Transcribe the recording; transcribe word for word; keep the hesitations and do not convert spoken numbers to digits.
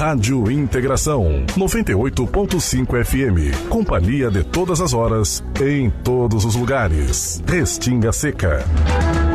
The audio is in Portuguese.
Rádio Integração noventa e oito ponto cinco F M. Companhia de todas as horas, em todos os lugares. Restinga Seca.